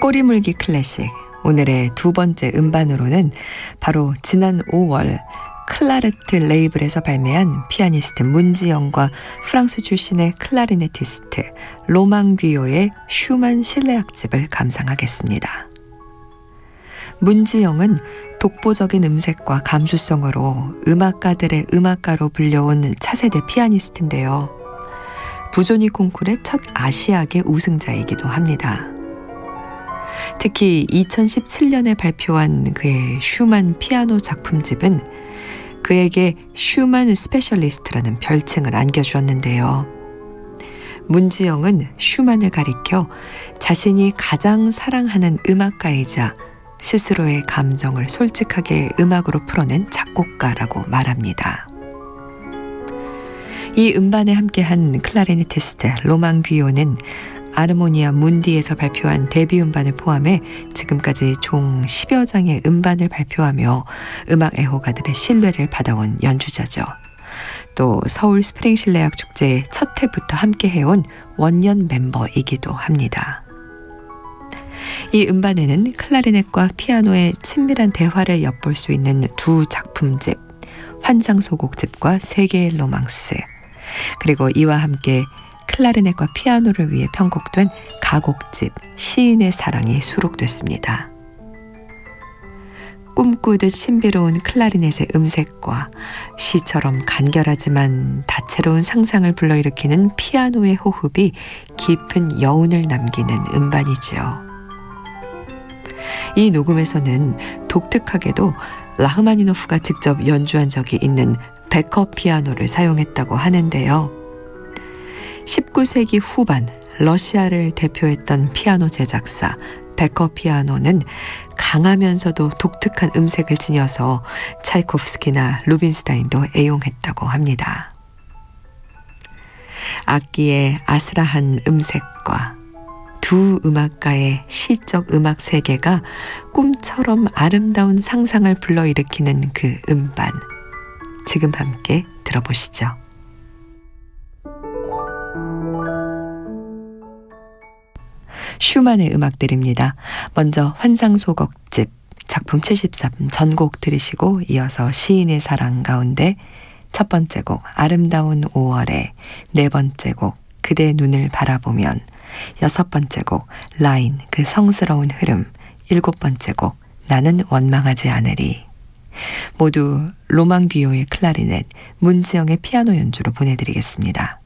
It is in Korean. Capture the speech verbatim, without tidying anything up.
꼬리물기 클래식, 오늘의 두 번째 음반으로는 바로 지난 오월 클라르트 레이블에서 발매한 피아니스트 문지영과 프랑스 출신의 클라리네티스트 로망 귀요의 슈만 실내악집을 감상하겠습니다. 문지영은 독보적인 음색과 감수성으로 음악가들의 음악가로 불려온 차세대 피아니스트인데요. 부조니 콩쿠르의 첫 아시아계 우승자이기도 합니다. 특히 이천십칠 년에 발표한 그의 슈만 피아노 작품집은 그에게 슈만 스페셜리스트라는 별칭을 안겨주었는데요. 문지영은 슈만을 가리켜 자신이 가장 사랑하는 음악가이자 스스로의 감정을 솔직하게 음악으로 풀어낸 작곡가라고 말합니다. 이 음반에 함께한 클라리네티스트 로망 귀요는 아르모니아 문디에서 발표한 데뷔 음반을 포함해 지금까지 총 십여 장의 음반을 발표하며 음악 애호가들의 신뢰를 받아온 연주자죠. 또 서울 스프링 실내악 축제의 첫 해부터 함께 해온 원년 멤버이기도 합니다. 이 음반에는 클라리넷과 피아노의 친밀한 대화를 엿볼 수 있는 두 작품집, 환상소곡집과 세계의 로망스, 그리고 이와 함께 클라리넷과 피아노를 위해 편곡된 가곡집 시인의 사랑이 수록됐습니다. 꿈꾸듯 신비로운 클라리넷의 음색과 시처럼 간결하지만 다채로운 상상을 불러일으키는 피아노의 호흡이 깊은 여운을 남기는 음반이지요. 이 녹음에서는 독특하게도 라흐마니노프가 직접 연주한 적이 있는 백업 피아노를 사용했다고 하는데요. 십구 세기 후반 러시아를 대표했던 피아노 제작사 백업 피아노는 강하면서도 독특한 음색을 지녀서 차이코프스키나 루빈스타인도 애용했다고 합니다. 악기의 아스라한 음색과 두 음악가의 시적 음악 세계가 꿈처럼 아름다운 상상을 불러일으키는 그 음반, 지금 함께 들어보시죠. 슈만의 음악들입니다. 먼저 환상소곡집 작품 칠십삼 전곡 들으시고 이어서 시인의 사랑 가운데 첫 번째 곡 아름다운 오월에, 네 번째 곡 그대 눈을 바라보면, 여섯 번째 곡 라인 그 성스러운 흐름, 일곱 번째 곡 나는 원망하지 않으리. 모두 로망 귀요의 클라리넷, 문지영의 피아노 연주로 보내드리겠습니다.